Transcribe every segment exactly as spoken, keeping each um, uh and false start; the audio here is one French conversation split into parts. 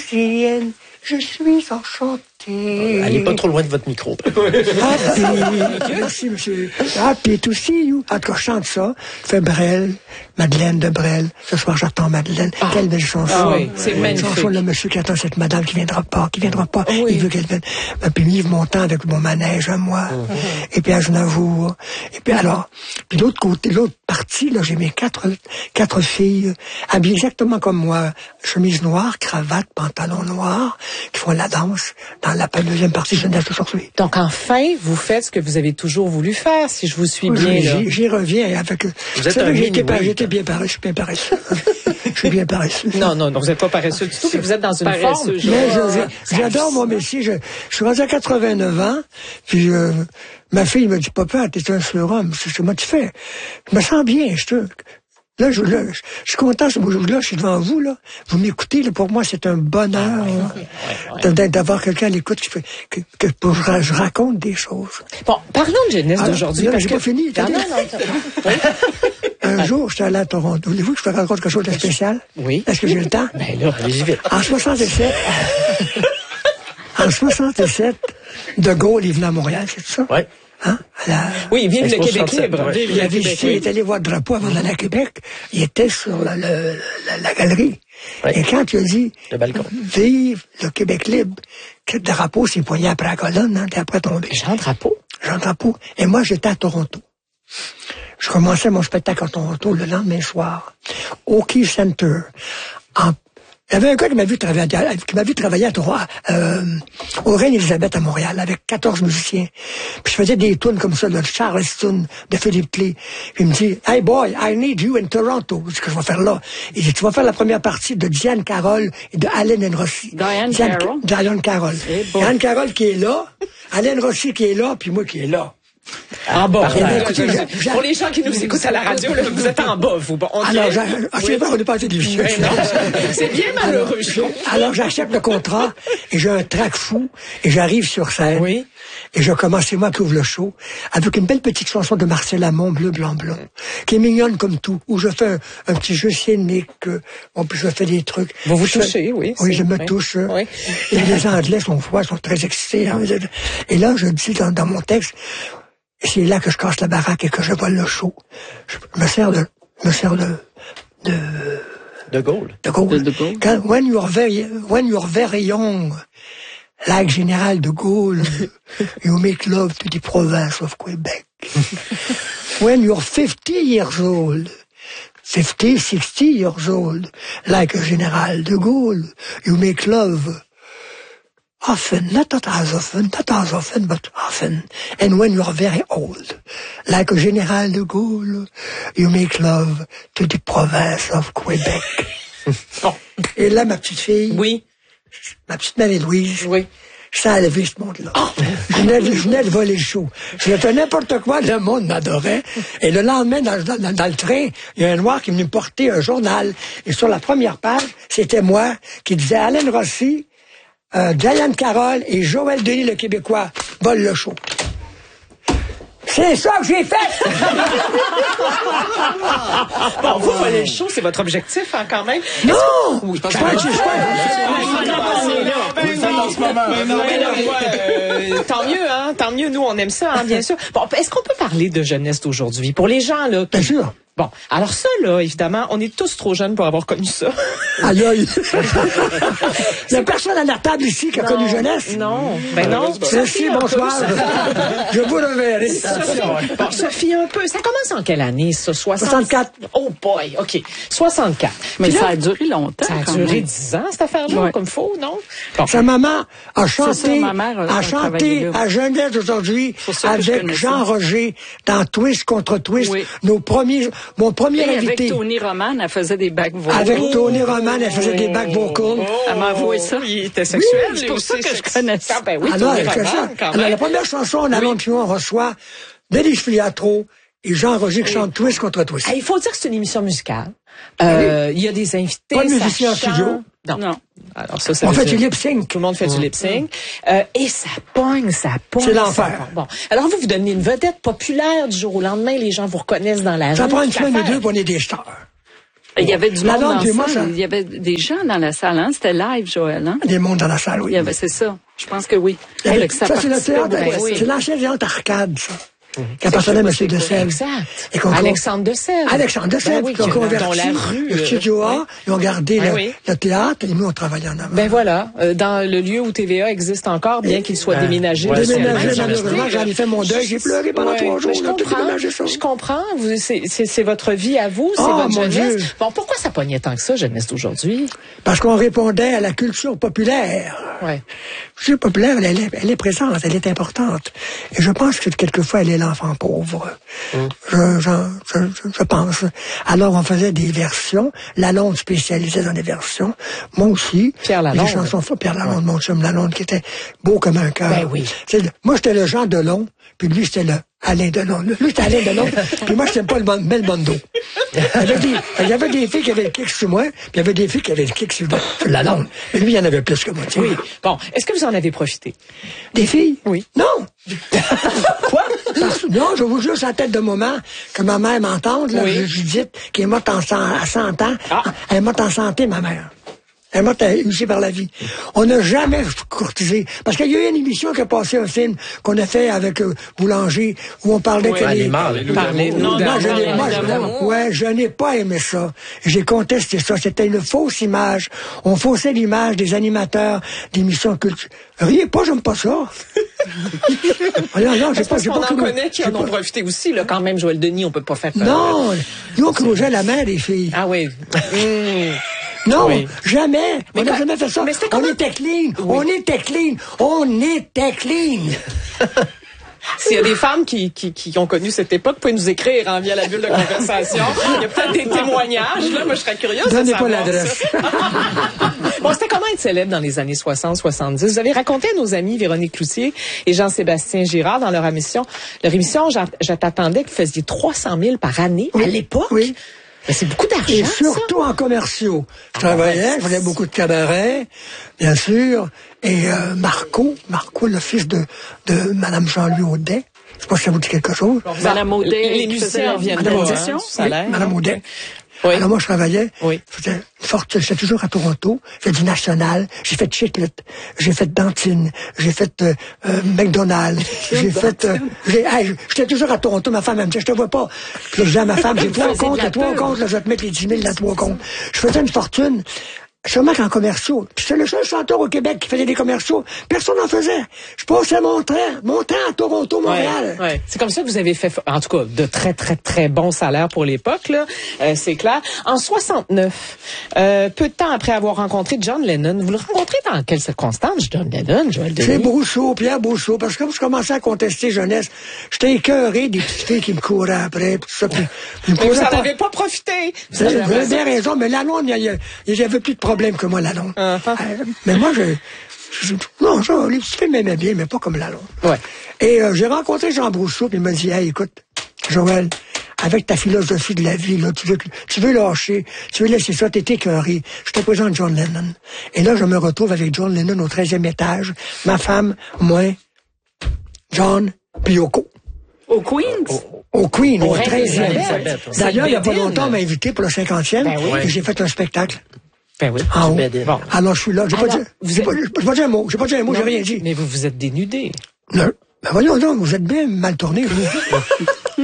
parisienne, je suis enchantée. Allez pas trop loin de votre micro. Happy, merci monsieur. Happy to see you. En tout cas, je chante ça. Je fais Brel, Madeleine de Brel. Ce soir, j'attends Madeleine. Ah. Quelle belle chanson. Ah oui, c'est une magnifique. chanson, le monsieur qui attend cette madame qui viendra pas, qui viendra pas. Oui. Il veut qu'elle vienne. Puis Yves Montand avec mon manège à moi. Mm-hmm. Et puis Aznavour. Et puis alors, puis l'autre côté, l'autre partie, là, j'ai mes quatre, quatre filles habillées exactement comme moi. Chemise noire, cravate, pantalon noir, qui font la danse dans la deuxième partie de Jeunesse d'aujourd'hui. Donc, enfin, vous faites ce que vous avez toujours voulu faire, si je vous suis bien. Oui, là. J'y, j'y reviens avec... Vous êtes un j'étais, mini-oui. j'étais bien paresseux, je suis bien paresseux. Je suis bien paresseux. Non, non, non, vous n'êtes pas paresseux du tout, puis vous êtes dans une Paresseux, forme. je- Mais je, Ah, je- j'adore mon métier. Je, je suis rendu à quatre-vingt-neuf ans, puis euh, ma fille me dit, papa, t'es un surhomme. C'est ce que tu fais. Je me sens bien, je te... Là, je, là, je, je suis content, ce jour-là, je suis devant vous, là. Vous m'écoutez, là, pour moi, c'est un bonheur, là, d'a- d'avoir quelqu'un à l'écoute qui fait, que, que pour, je, je raconte des choses. Bon, parlons de jeunesse Ah, d'aujourd'hui. là, parce j'ai que... pas fini, Non, attendez. non, non. Oui. Un jour, j'étais allé à Toronto. Voulez-vous que je vous raconte quelque chose de spécial? Oui. Est-ce que j'ai le temps? Ben là, Allez-y vite. En soixante-sept, en soixante-sept, De Gaulle, il venait à Montréal, c'est tout ça? Ouais. Hein? À la- oui, vive le Expo Québec soixante-sept, libre. ouais. Vive Il le avait Québec visité, il est libre. allé voir le drapeau avant d'aller à Québec. Il était sur la, la, la, la galerie. Ouais. Et quand il a dit, Le balcon. vive le Québec libre, que le drapeau s'est poigné après la colonne, hein, t'es après tombé. Jean Drapeau. Jean Drapeau. Et moi, j'étais à Toronto. Je commençais mon spectacle à Toronto le lendemain soir, au Key Center. En... Il y avait un gars qui m'a vu travailler, à- qui m'a vu travailler à Toronto, euh, au Reine-Élisabeth à Montréal, avec quatorze musiciens. Puis je faisais des tunes comme ça, de Charleston, de Philippe Clay. Puis il me dit, hey boy, I need you in Toronto. C'est ce que je vais faire là. Il dit, tu vas faire la première partie de Diane Carroll et de Allen Rossi. Diane Carroll? Diane Carroll. Eh bon. Diane Carroll qui est là, Allen Rossi qui est là, puis moi qui est là. En bas. Parfait. Là, Écoutez, je- j'ai- j'ai- Pour les gens qui nous écoutent à la radio, là, vous êtes en bas, vous. Bon, on Alors, dirait- j'ai- ah, c'est vrai, on n'est pas à télévision. Mais non, c'est bien malheureux, je Alors, alors, j'accepte le contrat et j'ai un trac fou et j'arrive sur scène. Oui. Et je commence, c'est moi qui ouvre le show, avec une belle petite chanson de Marcel Amont, Bleu, Blanc, Blanc, qui est mignonne comme tout, où je fais un, un petit jeu scénique, euh, bon, puis je fais des trucs. Vous vous Je fais- touchez, oui, Oui, c'est- je me oui. touche. euh, Oui. Et les Anglais sont froids, sont très excités. hein. Et là, je dis dans, dans mon texte, c'est là que je casse la baraque et que je vole le show. Je me sers de, je me sers de, de, De Gaulle. de Gaulle. De- de Gaulle. Quand, when you're very, when you're very young, like Général de Gaulle, you make love to the province of Quebec. When you're fifty years old, fifty, sixty years old, like a Général de Gaulle, you make love often, not as often, not as often, but often. And when you're very old, like a Général de Gaulle, you make love to the province of Quebec. Bon. Et là, ma petite fille, Oui. ma petite Marie-Louise, Oui. ça a levé ce monde-là. Je venais, de- je venais de voler le show. Je faisais n'importe quoi, le monde m'adorait. Et le lendemain, dans, dans- dans le train, il y a un noir qui est venu porter un journal. Et sur la première page, c'était moi qui disait Allen Rossi, euh, Diane Carroll et Joël Denis, le Québécois, volent le show. C'est ça que j'ai fait! Bon, vous volez le show, c'est votre objectif, hein, quand même. Non! Oui, Je pense que je suis pas- Vous le faites en ce moment. Mais là, moi, euh, tant mieux, hein, tant mieux. Nous, on aime ça, hein, bien sûr. Bon, est-ce qu'on peut parler de jeunesse d'aujourd'hui pour les gens là qui... Bien sûr. Bon, alors ça là, évidemment, on est tous trop jeunes pour avoir connu ça. Aïe, aïe. Il n'y a personne à la table ici qui a connu jeunesse. Non, ben non. Merci, un peu, bonsoir. ça- Je vous reverrai. Sophie, bon, Sophie, un peu. Ça commence en quelle année, ça? soixante... soixante-quatre. Oh boy, OK. soixante-quatre. Mais Puis là, ça a duré longtemps. ça a quand duré même. dix ans, cette affaire-là, Ouais. comme faux, non? Bon. Sa maman a C'est chanté, ça, ma mère a- a a travaillé chanté là. à Jeunesse aujourd'hui pour ça que je avec connais ça. Jean Roger dans Twist contre Twist. Oui. Nos premiers, mon premier Et avec invité. Tony Roman, elle faisait des back vocals. Avec Tony Roman, elle faisait des back vocals. Elle m'a avoué ça. Il était sexuel. Oui, c'est lui pour aussi, ça que je sex- connais ça. Ah, ben oui, Alors, Tony c'est ça. Roman, quand Alors, même. la première chanson, on annonce on reçoit Denis Filiatro et Jean Roger qui chantent Twist contre Twist. Ah, il faut dire que c'est une émission musicale. Euh, Il y a des invités. Pas de ça musicien en chante. studio. Non. Non. Alors ça, ça On veut fait dire- du lip sync. Tout le monde fait du lip sync. Euh, et ça pogne, ça pogne. C'est ça l'enfer. pogne. Bon. Alors vous, vous devenez une vedette populaire du jour au lendemain. Les gens vous reconnaissent dans la Ça rue. prend une toute semaine ou l'affaire. deux pour on est des stars. Il y avait du La monde Londe, dans puis la moi, salle. ça- Il y avait des gens dans la salle, hein? C'était live, Joël, hein? Des mondes dans la salle, oui. Il y avait, c'est ça. Je pense que oui. Il y avait- Hey, que ça ça, c'est le participait théâtre, beaucoup. Ben oui. c'est l'ancien théâtre arcade, ça. Qui appartenait à M. de Sèvres. Exact. Et qu'on- Alexandre de Sèvres. Alexandre de Ben Sèvres, oui, qui ont qui est dans converti la rue, le euh, studio A, oui. ils ont gardé Ah le, oui. le théâtre, et nous, on travaillait en avant. Ben voilà, euh, dans le lieu où T V A existe encore, bien qu'il soit Ben, déménagé. ouais, officiellement, Déménagé, j'en ai malheureusement, expliqué, j'en ai fait mon deuil, j'ai pleuré pendant Ouais, trois jours, je là, tout comprends, déménagé ça. je comprends. Vous, c'est, c'est, c'est votre vie à vous, c'est Oh, votre mon jeunesse. Dieu. Bon, pourquoi ça pognait tant que ça, jeunesse d'aujourd'hui? Parce qu'on répondait à la culture populaire. Ouais. La culture populaire, elle est, elle est présente, elle est importante. Et je pense que quelquefois, elle est l'enfant pauvre. Je, je, je, je pense. Alors, on faisait des versions. Lalonde spécialisait dans les versions. Moi aussi. Pierre Des Lalonde. chansons fortes. Pierre Lalonde, mon chum Lalonde, qui était beau comme un cœur. Ben oui. C'est le- Moi, j'étais le Jean Delon, puis lui, c'était le Alain Delon. Lui, c'était Alain Delon, puis moi, j'étais pas le bon, Belmondo. Il y avait des, il y avait des filles qui avaient le kick sur moi, puis il y avait des filles qui avaient le kick sur, sur Lalonde. Mais lui, il y en avait plus que moi, tu sais. Oui. Bon, est-ce que vous en avez profité? Des filles? Oui. Non! Quoi? Parce- non, je vous jure, c'est la tête de moment que ma mère m'entende, là, Oui. Judith, qui est morte en cent- à cent ans. Ah. Elle est morte en santé, ma mère. Elle est morte euh, usée par la vie. On n'a jamais courtisé. Parce qu'il y a eu une émission qui a passé un film qu'on a fait avec euh, Boulanger, où on parlait Oui. que Ah, les... les morts, les loups Parler- d'amour. non, Non, non, je n'ai, non, moi, non, je- ouais, je n'ai pas aimé ça. J'ai contesté ça. C'était une fausse image. On faussait l'image des animateurs d'émissions culturelles. Riez pas, j'aime pas ça. Ah, non, non, j'ai C'est pas, parce j'ai qu'on pas en cru- connaît qui j'ai en ont pas- profité aussi, là, quand même, Joël Denis, on peut pas faire... euh, Non, nous, on crougeait la main des filles. Ah oui. Mmh. Non, Oui. jamais. Mais on n'a quoi- jamais fait ça. mais c'était On comment- était clean. On était clean. On était clean. S'il y a des femmes qui, qui, qui ont connu cette époque, vous pouvez nous écrire hein, via la bulle de conversation. Il y a peut-être des témoignages. Là, moi, je serais curieuse de Donnez pas savoir l'adresse. ça. Bon, c'était comment être célèbre dans les années soixante soixante-dix? Vous avez raconté à nos amis Véronique Cloutier et Jean-Sébastien Girard dans leur émission. Leur émission, j'a- je t'attendais que vous faisiez trois cent mille par année à l'époque. Oui. Ben, c'est beaucoup d'argent, Et ça. surtout en commerciaux. Je travaillais, je faisais beaucoup de cabarets, bien sûr. Et euh, Marco, Marco, le fils de, de Madame Jean-Louis Audet. Je sais pas si ça vous dit quelque chose. Madame Audet, Les qui faisait musiciens la- reviennent Madame pas, Audet. hein, du Oui, salaire. Madame Audet. Oui. Alors moi, je travaillais. Oui. C'était une forte, j'étais toujours à Toronto. J'ai fait du National. J'ai fait Chiclet. J'ai fait Dantine. J'ai fait euh, euh, McDonald's. J'ai fait... euh, j'ai- hey, j'étais toujours à Toronto. Ma femme, elle me disait, je te vois pas. Puis là, je disais à ma femme, j'ai trois faisais de comptes, la les trois pub. comptes, là, je vais te mettre les dix mille dans trois comptes. Je faisais une fortune. Sûrement qu'en commerciaux. Puis c'est le seul chanteur au Québec qui faisait des commerciaux. Personne n'en faisait. Je passais mon train, mon train à Toronto, Montréal. Ouais, ouais. C'est comme ça que vous avez fait, en tout cas, de très, très, très bons salaires pour l'époque, là. Euh, c'est clair. En soixante-neuf, euh, peu de temps après avoir rencontré John Lennon, vous le rencontrez dans quelles circonstances, John Lennon, Joël Denis? C'est Brousseau, Pierre Brousseau, parce que quand je commençais à contester jeunesse, j'étais écœuré des petites filles qui me couraient après, tout ça. Puis, ils me Mais vous couraient n'en pas. avez pas profité. Vous avez vous avez bien raison, mais Lalonde, il y a- il y avait plus de problème que moi, Lalonde. Uh-huh. Euh, mais moi, je, je- non, ça, les petites filles m'aimaient bien, mais pas comme Lalonde. Ouais. Et euh, j'ai rencontré Jean Brousseau, puis il m'a dit, hey, écoute, Joël, avec ta philosophie de la vie, là, tu veux, tu veux lâcher, tu veux laisser ça, t'es écœuré. Je te présente John Lennon. Et là, je me retrouve avec John Lennon au treizième étage, ma femme, moi, John, puis Yoko. Au Queens? Au Queen, au Reine treizième. Elisabeth. D'ailleurs, il n'y a pas C'est longtemps, on Bédine. m'a invité pour le cinquantième, Ben oui. et j'ai fait un spectacle Ben oui. en haut. Bédine. Bon. Alors, je suis là. J'ai pas Alors, dit, vous j'ai êtes- pas, j'ai pas dit un mot. J'ai pas dit un mot, j'ai Non, rien dit. Mais vous vous êtes dénudé. Non. Ben voyons donc, vous êtes bien mal tourné, vous.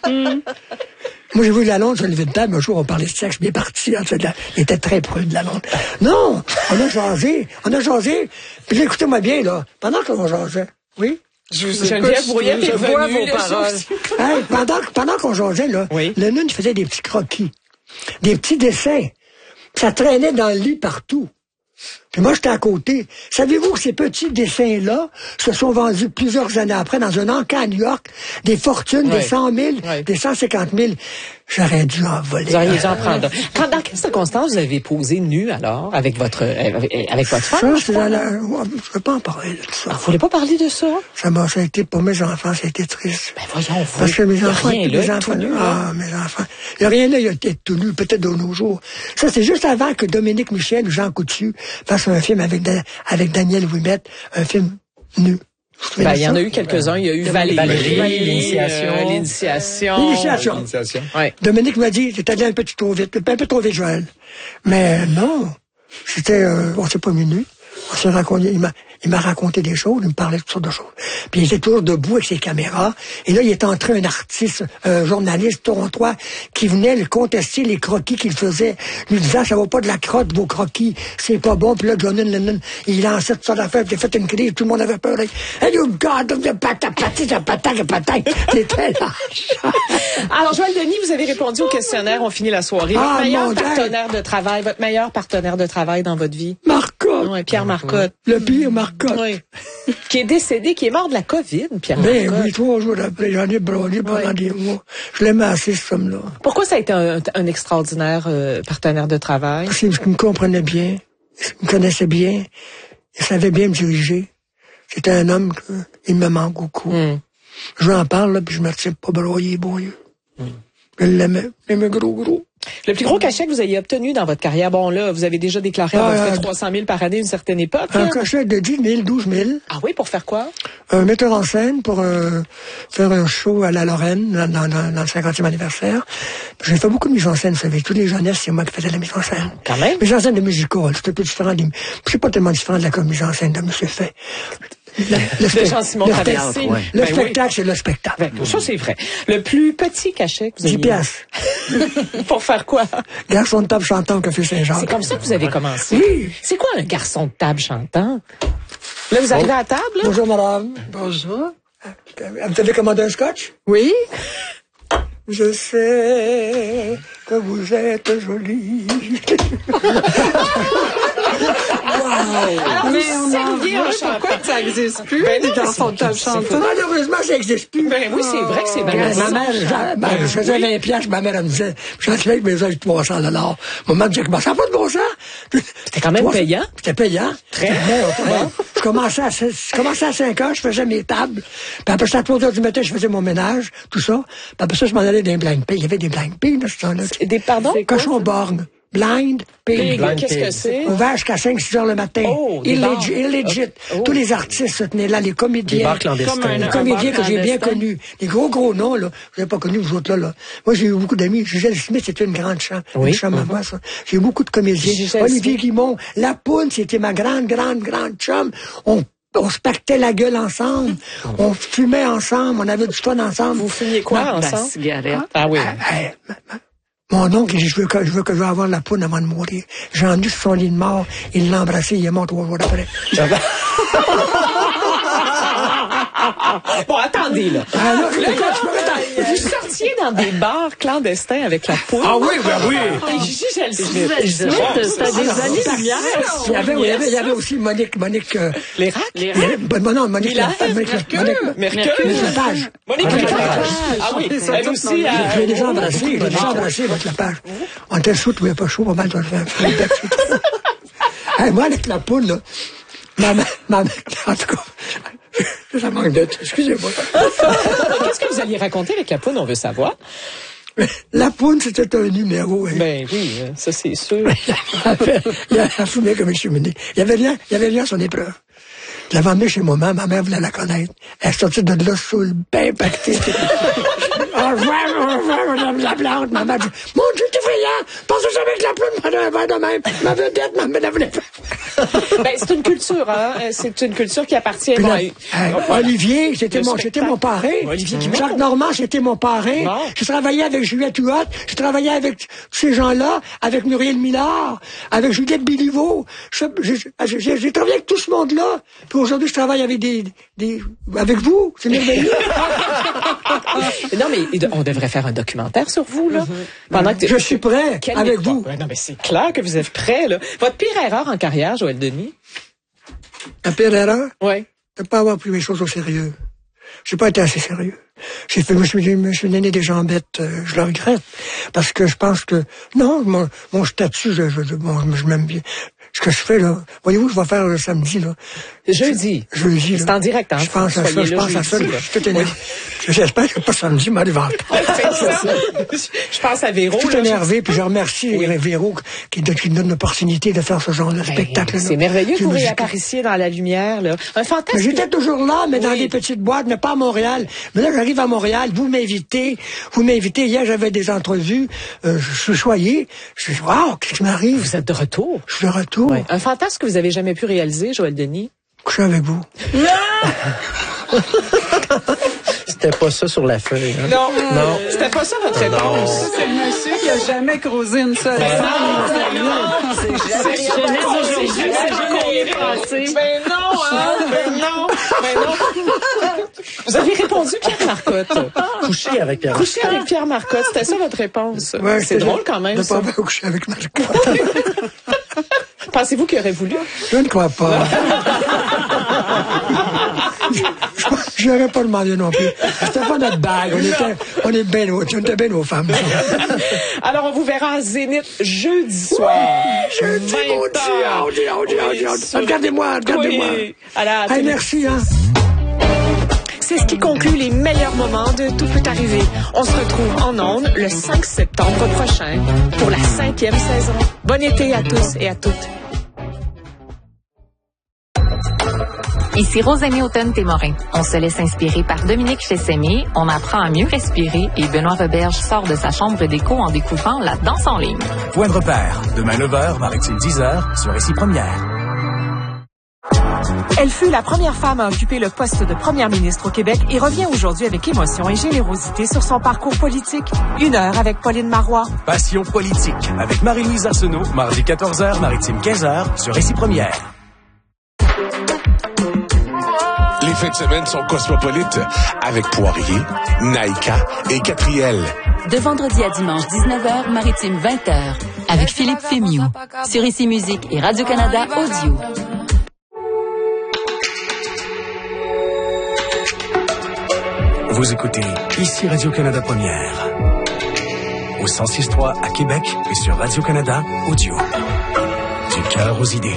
Moi, j'ai vu Lalonde se lever de table. Un jour, on parlait de sexe, bien parti. En fait, là, il était très prude, Lalonde. Non! On a jasé. On a jasé. Puis là, écoutez-moi bien, là. Pendant qu'on jasait. Oui? Geneviève Brouillet est je vois venue, vos le paroles. sourcil. Hey, pendant pendant qu'on jasait, là, Oui. Lennon faisait des petits croquis. Des petits dessins. Ça traînait dans le lit partout. Puis moi, j'étais à côté. Savez-vous que ces petits dessins-là se sont vendus plusieurs années après dans un encas à New York, des fortunes, Ouais. des cent mille, Ouais. des cent cinquante mille. J'aurais dû en voler. Vous auriez dû en prendre. Quand, dans quelles circonstances vous avez posé nu, alors, avec votre, euh, avec, avec votre Ça, femme? c'est dans la... ouais, je peux pas en parler de ça. Vous voulez pas parler de ça? Ça m'a, ça a été, pour mes enfants, ça a été triste. Ben voyons, vous. Parce que mes y a enfants, rien mes là, enfants, tout nu, là. ah, mes enfants. Il n'y a rien là, il y a peut-être tout nu, peut-être de nos jours. Ça, c'est juste avant que Dominique Michel ou Jean Coutu fassent un film avec, Da- avec Daniel Ouimet, un film nu. Ben, il y en a eu quelques-uns. Il y a eu Valérie, Valérie, Valérie, l'initiation. euh, l'initiation. L'initiation. L'initiation. Ouais. Dominique m'a dit, t'es allé un peu trop vite, un peu trop vite, Joël. Mais non, c'était, euh, on s'est pas minus. On s'est raconté, il m'a, il m'a raconté des choses, il me parlait de toutes sortes de choses. Puis il était toujours debout avec ses caméras. Et là, il était entré un artiste, un journaliste torontois, qui venait le contester les croquis qu'il faisait, lui disant, ça va pas de la crotte, vos croquis, c'est pas bon. Puis là, John Lennon, il lançait toutes sortes d'affaires, puis il a fait une crise, tout le monde avait peur. Hey, you God, the pata, pata, pata, pata. C'était là. Alors, Joël Denis, vous avez répondu au questionnaire, on finit la soirée. Ah, Votre meilleur mon Dieu. partenaire de travail, votre meilleur partenaire de travail dans votre vie? Marcotte. Ouais, Pierre Marcotte. Le pire Marcotte. Oui. Qui est décédé, qui est mort de la COVID, Pierre Ben Marcotte. oui, trois jours après, j'en ai brûlé pendant Ouais. des mois. Je l'aimais assez, ce homme-là. Pourquoi ça a été un, un extraordinaire euh, partenaire de travail? Parce qu'il me comprenait bien, il me connaissait bien, il savait bien me diriger. C'était un homme que, il me manque beaucoup. Mm. Je lui en parle, là, puis je me retiens pas broyer, bon Dieu. Mm. Je l'aimais, je l'aimais gros, gros. Le plus gros cachet que vous ayez obtenu dans votre carrière, bon là, vous avez déjà déclaré à Ah, peu près euh, trois cent mille par année à une certaine époque. Un là. cachet de dix mille, douze mille. Ah oui, pour faire quoi? Un metteur en scène pour euh, faire un show à la Lorraine dans, dans, dans, dans le cinquantième anniversaire. J'ai fait beaucoup de mise en scène, vous savez. Tous les jeunesses, c'est moi qui faisais la mise en scène. Quand même. Mise en scène de musical, c'est un peu différent. Des, c'est pas tellement différent de la mise en scène de M. Fay. Le, le, De Jean-Simon le, Traversé. spectacle, Ouais. le Ben oui. spectacle, c'est le spectacle. Ben, ça, c'est vrai. Le plus petit cachet que vous dix ayez. piastres. Pour faire quoi? Garçon de table chantant au Café Saint-Jacques. C'est comme ça que vous avez commencé. Oui. C'est quoi un garçon de table chantant? Là, vous arrivez à la table, là? Bonjour, madame. Bonjour. Vous avez commandé un scotch? Oui. Je sais que vous êtes jolie. Alors, Mais vous on serviez en en veut, chantant. pourquoi que ça existe plus, Ben des non, garçons de table chantants? Malheureusement, ça n'existe plus. Ben oui, c'est vrai que c'est Ma bien. mère, j'a- ben, je faisais vingt piastres, ma mère, elle me disait, j'entrais avec mes ailes de trois cents dollars. Maman me disait, ça n'a pas de bon sens. C'était quand même payant. C'était payant. Très. C'était bon. Je commençais à, seize- je commençais à cinq heures, je faisais mes tables. Puis après ça, à trois heures du matin, je faisais mon ménage, tout ça. Puis après ça, je m'en allais dans les blind pay. Il y avait des blind pay dans ce temps-là. Des pardons? Cochon borgne. Blind pay. Blind Qu'est-ce pay. que c'est? Ouvert jusqu'à cinq six heures le matin. Oh, des bars. Illegit. illegit. Oh. Tous les artistes se tenaient là, les comédiens. Des bars clandestins. Comme un- Les un comédiens bar que j'ai bien clandestin. connus. Les gros, gros noms, là. Vous n'avez pas connu, vous autres, là, là. Moi, j'ai eu beaucoup d'amis. Gisèle Smith, c'était une grande chambre. Oui. Une chambre à moi, ça. J'ai eu beaucoup de comédiens. Gisèle Olivier Smith. Guimond. La Poune, c'était ma grande, grande, grande chum. On, on se pactait la gueule ensemble. On fumait ensemble. On avait du fun ensemble. Vous fumiez quoi Ma- La ensemble? cigarette. Ah oui. Hey, ma- ma- mon oncle, je veux que je veux que je veux avoir la poune avant de mourir. J'en ai sur son lit de mort. Il l'a embrassé, il est mort trois jours après. Bon, attendez, là. Ah, là, Là, écoute, je peux là, rester- vous sortiez dans des bars clandestins avec la poule. Ah oui, ben oui. Gisèle Smith. Gisèle Smith, t'as des années-lumière. Il y avait, il y avait, il y avait aussi Monique, Monique, euh, Les racks? Les il y avait- ben, non, Monique, Mila, la- Monique, Mercure, Monique, Mercure. Monique Lepage. Monique Monique Lepage. Lepage. Ah oui, Ils sont elle tous aussi. nommés. euh, Je l'ai déjà embrassé, je l'ai déjà embrassé, votre Lepage. On était sous, tu n'avais pas chaud, pas mal, toi, je fais un bec. Hey, moi, avec la poule, là, ma mère, ma mère, en tout cas, ça manque de, excusez-moi. Qu'est-ce que vous alliez raconter avec la poune, on veut savoir? La poune, c'était un numéro, hein. Ben oui, euh, ça c'est sûr. Il a fumé comme une cheminée. Il y avait rien, il y avait rien à son épreuve. Je l'avais emmené chez maman, ma mère voulait la connaître. Elle est sortie de là sous le bain pacté. Au revoir, au revoir, madame la plante. Maman dit, mon Dieu, t'es effrayant! Pensez jamais que la poune prenait un verre de même. Ma vedette, ma vedette voulait faire. Ben c'est une culture, hein. Euh, C'est une culture qui appartient. Puis Bon, là, euh, hey, voilà. Olivier, c'était Le mon, spectacle. c'était mon parrain. Olivier Guimond. Jacques Normand, c'était mon parrain. Bon. J'ai travaillé avec Juliette Huot. J'ai travaillé avec tous ces gens-là, avec Muriel Millard, avec Juliette Béliveau. Je- J'ai j'ai- j'ai travaillé avec tout ce monde-là. Puis aujourd'hui, je travaille avec des, des, avec vous. C'est merveilleux. Non, mais on devrait faire un documentaire sur vous, là. Pendant que Je suis prêt Quelle avec époque? vous. Ouais, non, mais c'est clair que vous êtes prêt, là. Votre pire erreur en carrière, Joël Denis? La pire erreur, Oui. de ne pas avoir pris mes choses au sérieux. J'ai pas été assez sérieux. J'ai fait, je me suis, je me suis donné des jambettes, euh, je le regrette. Parce que je pense que, non, mon, mon statut, je, je, je, bon, je m'aime bien. ce que je fais, là, voyez-vous, je vais faire le samedi, là. Jeudi. Jeudi, là. C'est en direct, hein? Je pense à ça, Soyez je là pense à ça. jeudi, là. Je suis tout énervé. J'espère que pas samedi, mais devant. Je pense à Véro. Je suis tout là, énervé, je... puis je remercie Oui. Véro qui, qui nous donne l'opportunité de faire ce genre de Ben, spectacle. c'est merveilleux que vous réapparaissiez dans la lumière, là. Un fantasme. Mais j'étais toujours là, mais dans Oui. des petites boîtes, mais pas à Montréal. Mais là, j'arrive à Montréal, vous m'invitez, vous m'invitez. Hier, j'avais des entrevues, euh, je suis choyé. Je suis, waouh, qu'est-ce qui m'arrive? Vous êtes de retour. Je suis de retour. Ouais. Un fantasme que vous avez jamais pu réaliser, Joël Denis? Coucher avec vous. C'était pas ça sur la feuille. Hein? Non. Non. C'était pas ça votre réponse. C'est le monsieur qui a jamais creusé une seule femme. C'est jamais aujourd'hui, c'est jamais passé. Ben non, hein? Ben non, ben non. Vous avez répondu Pierre Marcotte. Coucher avec Pierre Coucher avec Pierre Marcotte, c'était ça votre réponse. Ouais, c'est drôle quand même, de ça. pas bien coucher avec Marcotte. Pensez-vous qu'il aurait voulu? Je ne crois pas. Je n'aurais pas demandé non plus. C'était pas notre bague. On était, on est bien nos, on était bien nos femmes. Alors, on vous verra à Zénith jeudi soir. Jeudi, mon Dieu, oh Dieu, oh Dieu, oh Dieu, oh Dieu. Regardez-moi, regardez-moi. Oui. À la Hey, télé. merci, hein. C'est ce qui conclut les meilleurs moments de Tout peut arriver. On se retrouve en ondes le cinq septembre prochain pour la cinquième saison. Bon été à tous et à toutes. Ici Rosamie Automne-Témorin. On se laisse inspirer par Dominique Chessemé, on apprend à mieux respirer et Benoît Roberge sort de sa chambre d'écho en découvrant la danse en ligne. Point de repère, demain neuf heures, Maritime dix heures, sur Récit Première. Elle fut la première femme à occuper le poste de première ministre au Québec et revient aujourd'hui avec émotion et générosité sur son parcours politique. Une heure avec Pauline Marois. Passion politique, avec Marie-Louise Arsenault, mardi quatorze heures, Maritime quinze heures, sur Récit Première. Les fins de semaine sont cosmopolites avec Poirier, Naïka et Catriel. De vendredi à dimanche dix-neuf heures, Maritime vingt heures, avec Philippe Fémiou, sur Ici Musique et Radio-Canada Audio. Vous écoutez Ici Radio-Canada Première. Au cent six point trois à Québec et sur Radio-Canada Audio. Du cœur aux idées.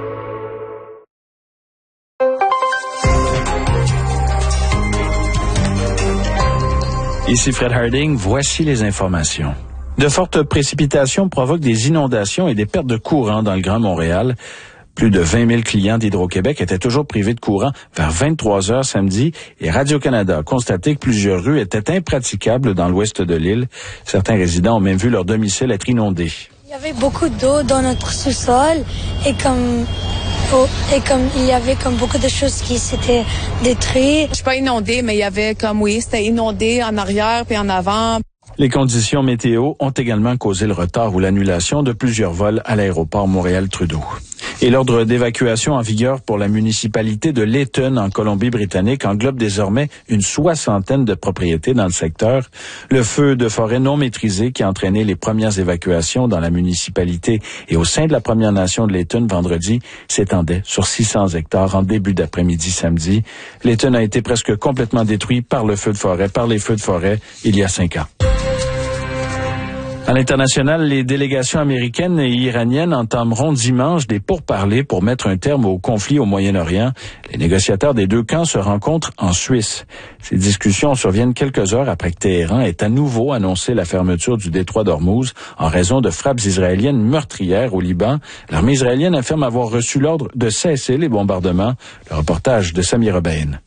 Ici Fred Harding, voici les informations. De fortes précipitations provoquent des inondations et des pertes de courant dans le Grand Montréal. Plus de vingt mille clients d'Hydro-Québec étaient toujours privés de courant vers vingt-trois heures samedi et Radio-Canada a constaté que plusieurs rues étaient impraticables dans l'ouest de l'île. Certains résidents ont même vu leur domicile être inondé. Il y avait beaucoup d'eau dans notre sous-sol et comme oh, et comme il y avait comme beaucoup de choses qui s'étaient détruites. Je suis pas inondée, mais il y avait comme oui, c'était inondé en arrière puis en avant. Les conditions météo ont également causé le retard ou l'annulation de plusieurs vols à l'aéroport Montréal-Trudeau. Et l'ordre d'évacuation en vigueur pour la municipalité de Layton en Colombie-Britannique englobe désormais une soixantaine de propriétés dans le secteur. Le feu de forêt non maîtrisé qui a entraîné les premières évacuations dans la municipalité et au sein de la Première Nation de Layton vendredi s'étendait sur six cents hectares en début d'après-midi samedi. Layton a été presque complètement détruit par le feu de forêt, par les feux de forêt il y a cinq ans. À l'international, les délégations américaines et iraniennes entameront dimanche des pourparlers pour mettre un terme au conflit au Moyen-Orient. Les négociateurs des deux camps se rencontrent en Suisse. Ces discussions surviennent quelques heures après que Téhéran ait à nouveau annoncé la fermeture du détroit d'Ormuz en raison de frappes israéliennes meurtrières au Liban. L'armée israélienne affirme avoir reçu l'ordre de cesser les bombardements. Le reportage de Samir Obaïn.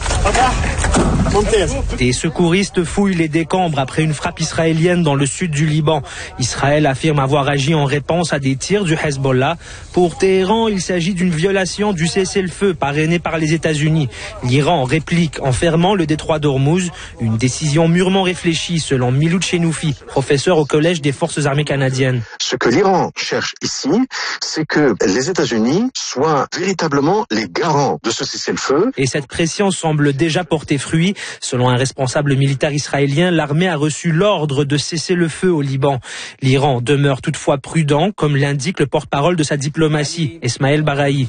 Des secouristes fouillent les décombres après une frappe israélienne dans le sud du Liban. Israël affirme avoir agi en réponse à des tirs du Hezbollah. Pour Téhéran, il s'agit d'une violation du cessez-le-feu parrainé par les États-Unis. L'Iran réplique en fermant le détroit d'Ormuz, une décision mûrement réfléchie selon Milou Chenoufi, professeur au Collège des Forces armées canadiennes. Ce que l'Iran cherche ici, c'est que les États-Unis soient véritablement les garants de ce cessez-le-feu. Et cette pression semble déjà porté fruit. Selon un responsable militaire israélien, l'armée a reçu l'ordre de cesser le feu au Liban. L'Iran demeure toutefois prudent, comme l'indique le porte-parole de sa diplomatie, Esmaël Barahi.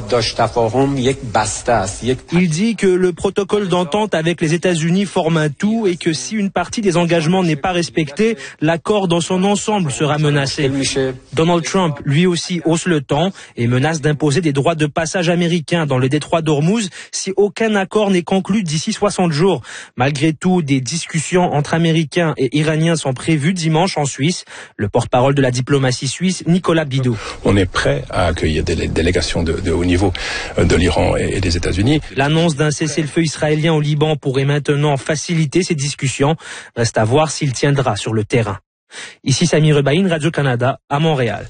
Il dit que le protocole d'entente avec les États-Unis forme un tout et que si une partie des engagements n'est pas respectée, l'accord dans son ensemble sera menacé. Donald Trump, lui aussi, hausse le ton et menace d'imposer des droits de passage américains dans le détroit d'Ormuz si aucun accord n'est conclu d'ici soixante jours. Malgré tout, des discussions entre Américains et Iraniens sont prévues dimanche en Suisse. Le porte-parole de la diplomatie suisse, Nicolas Bidot. On est prêt à accueillir des délégations de, de haut niveau de l'Iran et des États-Unis. L'annonce d'un cessez-le-feu israélien au Liban pourrait maintenant faciliter ces discussions. Reste à voir s'il tiendra sur le terrain. Ici Sami Rebaïn, Radio-Canada, à Montréal.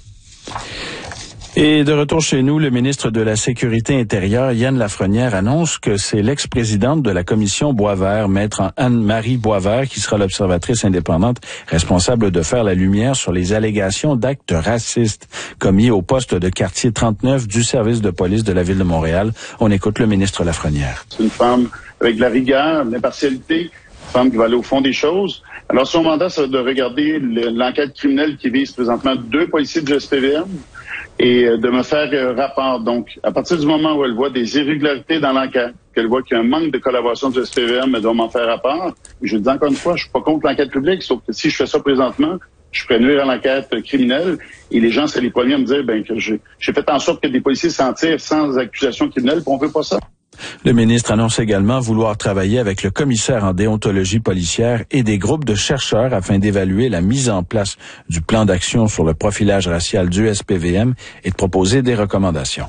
Et de retour chez nous, le ministre de la Sécurité intérieure, Yann Lafrenière, annonce que c'est l'ex-présidente de la commission Boisvert, maître Anne-Marie Boisvert, qui sera l'observatrice indépendante responsable de faire la lumière sur les allégations d'actes racistes commis au poste de quartier trente-neuf du service de police de la Ville de Montréal. On écoute le ministre Lafrenière. C'est une femme avec de la rigueur, de l'impartialité, une femme qui va aller au fond des choses. Alors, son mandat, c'est de regarder l'enquête criminelle qui vise présentement deux policiers du S P V M et de me faire euh, rapport. Donc, à partir du moment où elle voit des irrégularités dans l'enquête, qu'elle voit qu'il y a un manque de collaboration du S P V M, elle doit m'en faire rapport. Je le dis encore une fois, je suis pas contre l'enquête publique, sauf que si je fais ça présentement, je pourrais nuire à l'enquête criminelle et les gens seraient les premiers à me dire ben, que j'ai, j'ai fait en sorte que des policiers s'en tirent sans accusation criminelle, puis on veut pas ça. Le ministre annonce également vouloir travailler avec le commissaire en déontologie policière et des groupes de chercheurs afin d'évaluer la mise en place du plan d'action sur le profilage racial du S P V M et de proposer des recommandations.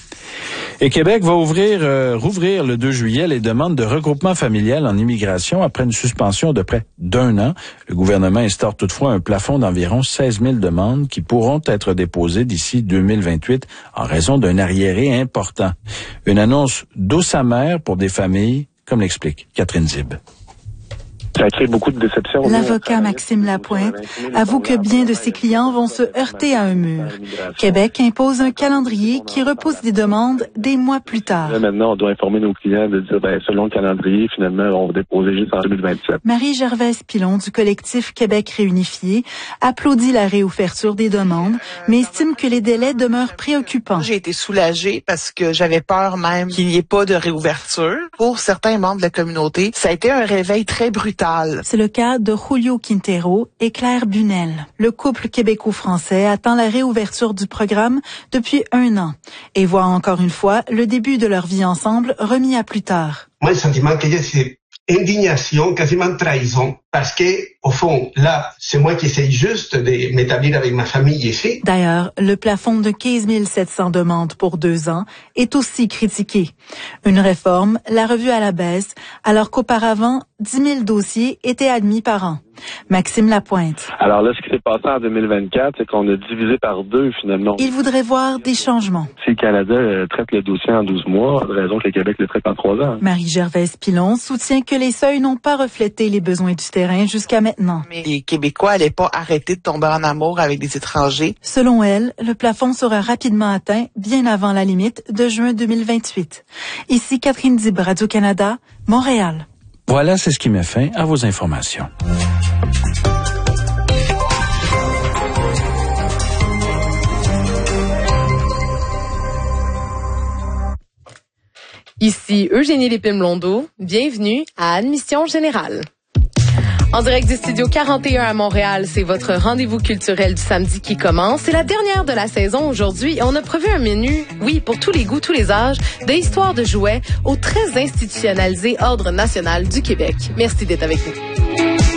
Et Québec va ouvrir, euh, rouvrir le deux juillet les demandes de regroupement familial en immigration après une suspension de près d'un an. Le gouvernement instaure toutefois un plafond d'environ seize mille demandes qui pourront être déposées d'ici deux mille vingt-huit en raison d'un arriéré important. Une annonce douce amère pour des familles, comme l'explique Catherine Zib. Ça a créé beaucoup de déceptions. L'avocat Maxime Lapointe avoue que bien de ses clients vont se heurter à un mur. Québec impose un calendrier qui repousse des demandes des mois plus tard. Là, maintenant, on doit informer nos clients de dire, ben, selon le calendrier, finalement, on va déposer juste en deux mille vingt-sept. Marie-Gervaise Pilon du collectif Québec Réunifié applaudit la réouverture des demandes, mais estime que les délais demeurent préoccupants. J'ai été soulagée parce que j'avais peur même qu'il n'y ait pas de réouverture. Pour certains membres de la communauté, ça a été un réveil très brutal. C'est le cas de Julio Quintero et Claire Bunel. Le couple québéco-français attend la réouverture du programme depuis un an et voit encore une fois le début de leur vie ensemble remis à plus tard. Moi, le sentiment que j'ai, c'est indignation, quasiment trahison, parce que, au fond, là, c'est moi qui essaye juste de m'établir avec ma famille ici. D'ailleurs, le plafond de quinze mille sept cents demandes pour deux ans est aussi critiqué. Une réforme l'a revue à la baisse, alors qu'auparavant, dix mille dossiers étaient admis par an. Maxime Lapointe. Alors là, ce qui s'est passé en deux mille vingt-quatre, c'est qu'on a divisé par deux, finalement. Il voudrait voir des changements. Si le Canada euh, traite le dossier en douze mois, de raison que le Québec le traite en trois ans. Marie-Gervaise Pilon soutient que les seuils n'ont pas reflété les besoins du terrain jusqu'à maintenant. Mais les Québécois n'allaient pas arrêter de tomber en amour avec des étrangers. Selon elle, le plafond sera rapidement atteint bien avant la limite de juin deux mille vingt-huit. Ici Catherine Dib, Radio-Canada, Montréal. Voilà, c'est ce qui met fin à vos informations. Ici Eugénie Lépine-Blondeau. Bienvenue à Admission Générale. En direct du Studio quarante et un à Montréal, c'est votre rendez-vous culturel du samedi qui commence. C'est la dernière de la saison aujourd'hui et on a prévu un menu, oui, pour tous les goûts, tous les âges, de histoires de jouets au très institutionnalisé Ordre national du Québec. Merci d'être avec nous.